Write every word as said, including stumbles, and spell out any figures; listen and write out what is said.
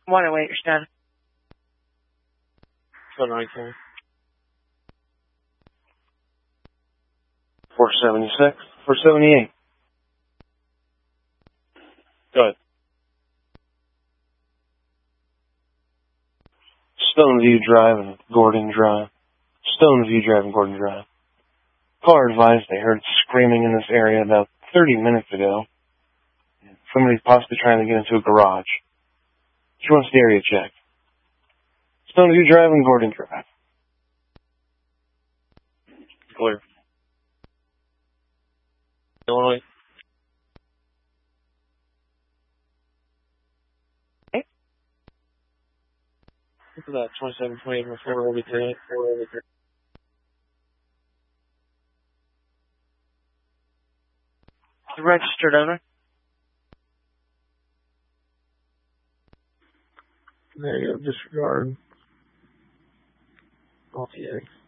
Water weight, you're done. Seven nineteen. four seventy-six. four seventy-eight. Go ahead. Stoneview Drive and Gordon Drive. Stoneview Drive and Gordon Drive. Caller advised they heard screaming in this area about thirty minutes ago. Somebody's possibly trying to get into a garage. She wants the area checked. Stoneview Drive and Gordon Drive. Clear. Illinois. Okay. Look at that, twenty-seven twenty-eight four over three. Registered, over. There you go, disregard. L T A.